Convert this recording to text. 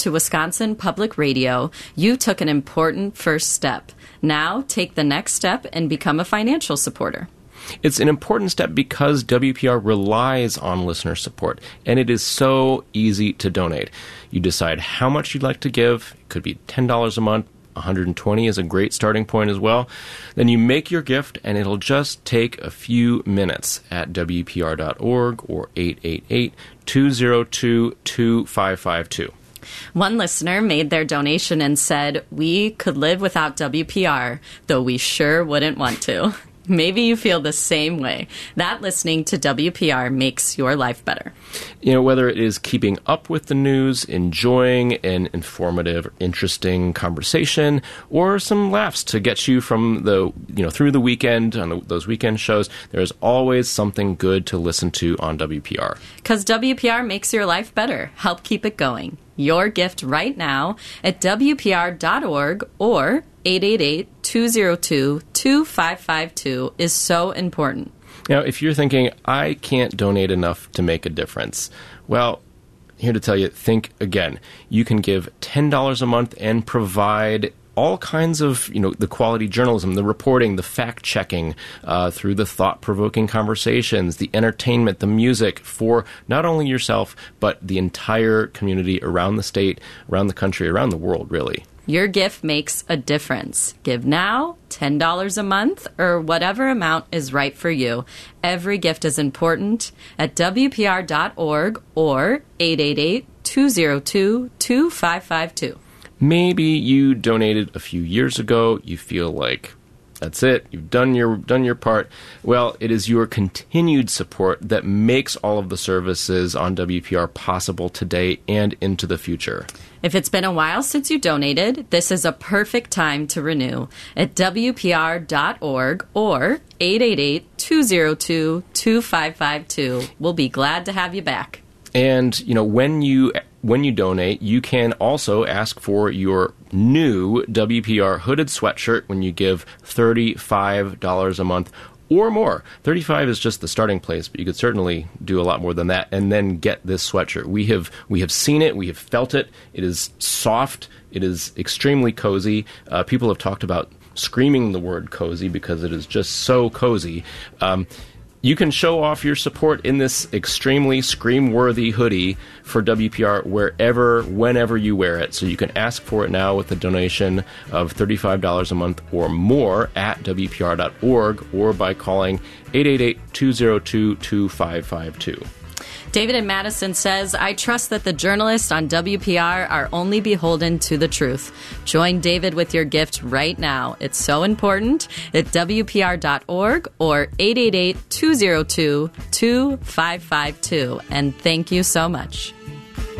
to Wisconsin Public Radio, you took an important first step. Now, take the next step and become a financial supporter. It's an important step because WPR relies on listener support, and it is so easy to donate. You decide how much you'd like to give. It could be $10 a month. $120 is a great starting point as well. Then you make your gift, and it'll just take a few minutes at WPR.org or 888-202-2552. One listener made their donation and said, "We could live without WPR, though we sure wouldn't want to." Maybe you feel the same way. That listening to WPR makes your life better. You know, whether it is keeping up with the news, enjoying an informative, interesting conversation, or some laughs to get you from through the weekend on those weekend shows, there's always something good to listen to on WPR. Because WPR makes your life better. Help keep it going. Your gift right now at WPR.org or 888-202-2552 is so important. Now, if you're thinking, I can't donate enough to make a difference, well, here to tell you, think again. You can give $10 a month and provide all kinds of, the quality journalism, the reporting, the fact-checking, through the thought-provoking conversations, the entertainment, the music for not only yourself, but the entire community around the state, around the country, around the world, really. Your gift makes a difference. Give now, $10 a month, or whatever amount is right for you. Every gift is important at WPR.org or 888-202-2552. Maybe you donated a few years ago. You feel like that's it. You've done your part. Well, it is your continued support that makes all of the services on WPR possible today and into the future. If it's been a while since you donated, this is a perfect time to renew at WPR.org or 888-202-2552. We'll be glad to have you back. And, when you donate, you can also ask for your new WPR hooded sweatshirt when you give $35 a month or more. $35 is just the starting place, but you could certainly do a lot more than that and then get this sweatshirt. We have seen it. We have felt it. It is soft. It is extremely cozy. People have talked about screaming the word cozy because it is just so cozy. You can show off your support in this extremely scream-worthy hoodie for WPR whenever you wear it. So you can ask for it now with a donation of $35 a month or more at WPR.org or by calling 888-202-2552. David in Madison says, "I trust that the journalists on WPR are only beholden to the truth." Join David with your gift right now. It's so important at WPR.org or 888-202-2552. And thank you so much.